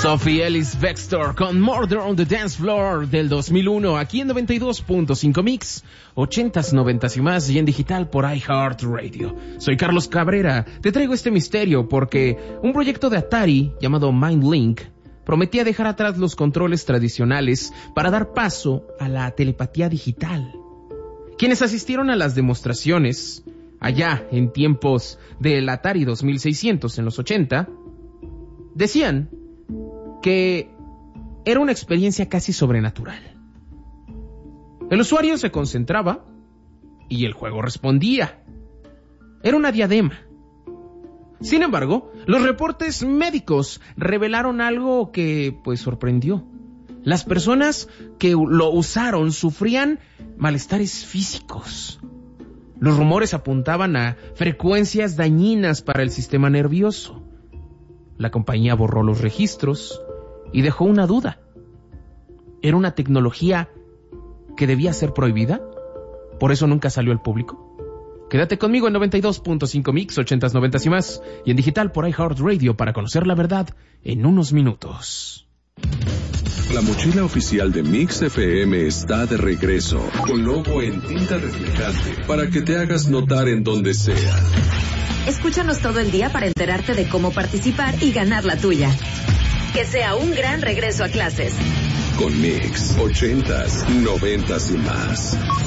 Sophie Ellis-Bextor con Murder on the Dance Floor del 2001, aquí en 92.5 Mix, 80s, 90s y más, y en digital por iHeartRadio. Soy Carlos Cabrera, te traigo este misterio porque un proyecto de Atari llamado MindLink prometía dejar atrás los controles tradicionales para dar paso a la telepatía digital. Quienes asistieron a las demostraciones, allá en tiempos del Atari 2600 en los 80, decían que era una experiencia casi sobrenatural. El usuario se concentraba y el juego respondía. Era una diadema. Sin embargo, los reportes médicos revelaron algo que, sorprendió. Las personas que lo usaron sufrían malestares físicos. Los rumores apuntaban a frecuencias dañinas para el sistema nervioso. La compañía borró los registros y dejó una duda. ¿Era una tecnología que debía ser prohibida? ¿Por eso nunca salió al público? Quédate conmigo en 92.5 Mix, 80s, 90s y más, y en digital por iHeartRadio para conocer la verdad en unos minutos. La mochila oficial de Mix FM está de regreso, con logo en tinta reflejante, para que te hagas notar en donde sea. Escúchanos todo el día para enterarte de cómo participar y ganar la tuya. Que sea un gran regreso a clases. Con Mix, 80s, 90s y más.